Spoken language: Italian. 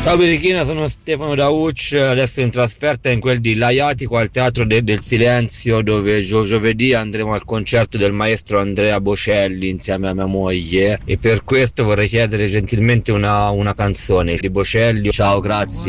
Ciao Birichina, sono Stefano Dauc, adesso in trasferta in quel di Laiatico al Teatro del Silenzio, dove giovedì andremo al concerto del maestro Andrea Bocelli insieme a mia moglie, e per questo vorrei chiedere gentilmente una canzone di Bocelli. Ciao, grazie.